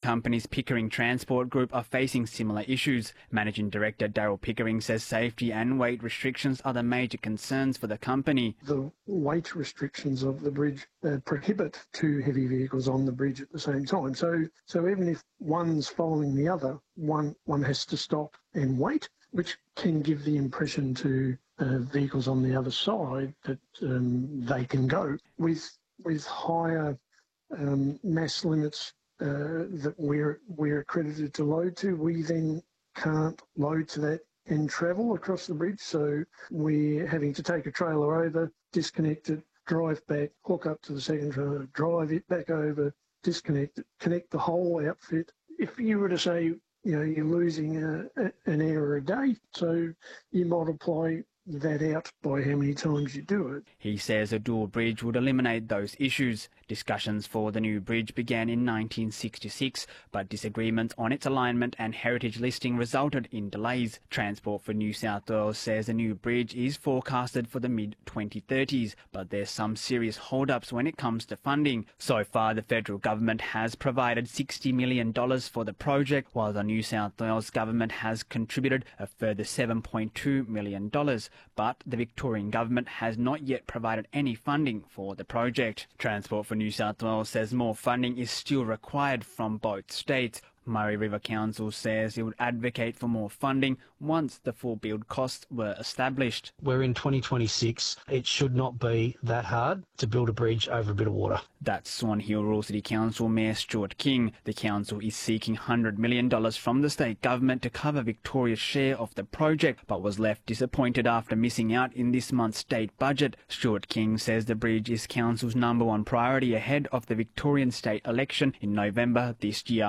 companies Pickering Transport Group are facing similar issues. Managing Director Daryl Pickering says safety and weight restrictions are the major concerns for the company. The weight restrictions of the bridge prohibit two heavy vehicles on the bridge at the same time. So even if one's following the other, one has to stop and wait, which can give the impression to vehicles on the other side that they can go. With higher mass limits that we're accredited to load to, we then can't load to that and travel across the bridge. So we're having to take a trailer over, disconnect it, drive back, hook up to the second trailer, drive it back over, disconnect it, connect the whole outfit. If you were to say, you're losing an hour a day, so you multiply that out by how many times you do it. He says a dual bridge would eliminate those issues. Discussions for the new bridge began in 1966, but disagreements on its alignment and heritage listing resulted in delays. Transport for New South Wales says the new bridge is forecasted for the mid-2030s, but there's some serious hold-ups when it comes to funding. So far, the federal government has provided $60 million for the project, while the New South Wales government has contributed a further $7.2 million. But the Victorian government has not yet provided any funding for the project. Transport for New South Wales says more funding is still required from both states. Murray River Council says it would advocate for more funding once the full build costs were established. We're in 2026. It should not be that hard to build a bridge over a bit of water. That's Swan Hill Rural City Council Mayor Stuart King. The council is seeking $100 million from the state government to cover Victoria's share of the project, but was left disappointed after missing out in this month's state budget. Stuart King says the bridge is council's #1 priority ahead of the Victorian state election in November this year.